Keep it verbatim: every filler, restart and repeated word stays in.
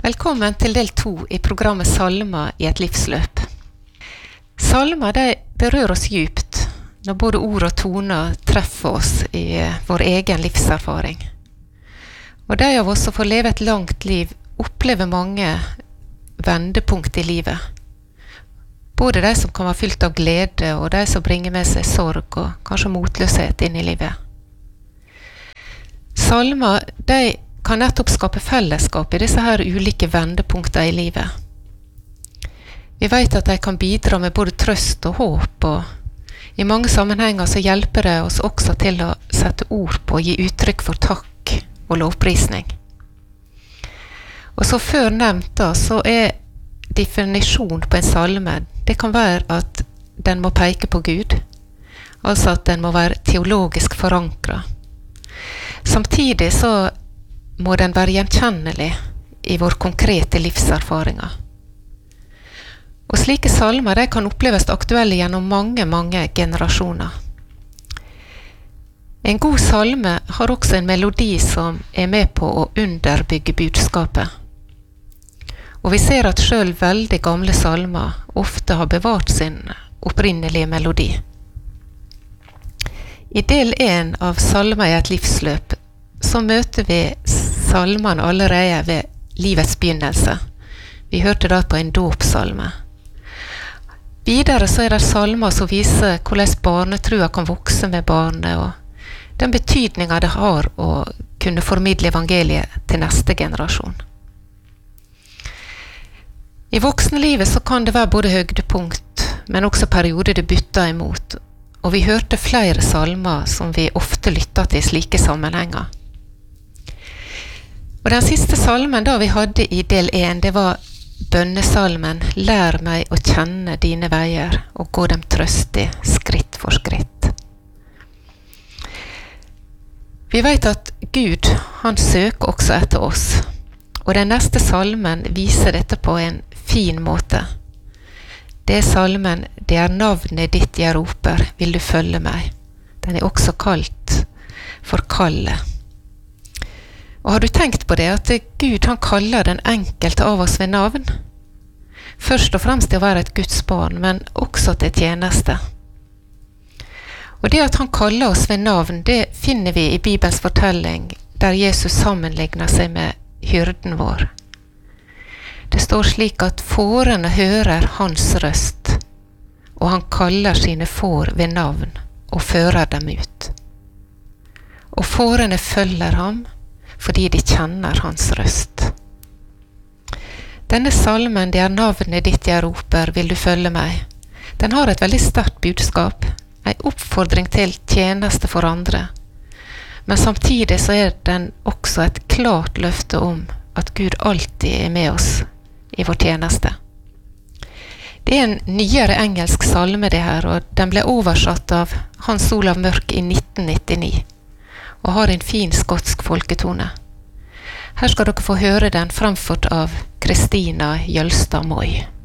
Velkommen til del to i programmet Salmer i et livsløp. Salmer de berører oss djupt når både ord og toner treffer oss i vår egen livserfaring. Og de av oss som får leve et langt liv opplever mange vendepunkt i livet. Både de som kan være fylt av glede og de som bringer med seg sorg og kanskje motløshet inn i livet. Salmer de kan nettopp skape fellesskap i disse her ulike vendepunkter i livet. Vi vet at de kan bidra med både trøst og håp, og i mange sammenhenger så hjelper det oss også til å sette ord på og gi uttrykk for takk og lovprisning. Og så før nevnt da, så er definisjon på en salme, det kan være at den må peke på Gud, altså at den må være teologisk forankret. Samtidig så må den være gjenkjennelig i vår konkrete livserfaringer. Og slike salmer de kan oppleves aktuelle gjennom mange, mange generasjoner. En god salme har også en melodi som er med på å underbygge budskapet. Og vi ser at selv veldig gamle salmer ofte har bevart sin opprinnelige melodi. I del en av Salmer i et livsløp så møter vi salmene allerede ved livets begynnelse. Vi hørte da på en dåpssalme. Videre så er det salmer som viser hvordan barnetrua kan vokse med barnet, og den betydningen det har å kunne formidle evangeliet til neste generasjon. I voksenlivet så kan det være både høydepunkt, men også perioder det bytter imot, og vi hørte flere salmer som vi ofte lytter til i slike sammenhenger. Og den siste salmen da vi hadde i del en, det var bønnesalmen «Lær meg å kjenne dine veier og gå dem trøstig skritt for skritt». Vi vet at Gud, han søker også etter oss, og den neste salmen viser dette på en fin måte. Det er salmen «Det er navnet ditt jeg roper, vil du følge meg». Den er også kalt for kallet. Og har du tenkt på det at Gud han kaller den enkelte av oss ved navn? Først og fremst til å være et Guds barn, men også til tjeneste. Og det at han kaller oss ved navn, det finner vi i Bibelens fortelling, der Jesus sammenligner seg med hyrden vår. Det står slik at fårene hører hans røst, og han kaller sine får ved navn og fører dem ut. Og fårene følger ham, fordi de kjenner hans røst. Denne salmen, det er navnet ditt jeg roper, vil du følge meg. Den har et veldig sterkt budskap, en oppfordring til tjeneste for andre. Men samtidig så er den også et klart løfte om at Gud alltid er med oss i vår tjeneste. Det er en nyere engelsk salme det her, og den ble oversatt av Hans Olav Mørk i nitten nittini. Og har en fin skotsk folketone. Her skal dere få høre den fremført av Kristina Jølstad Moi.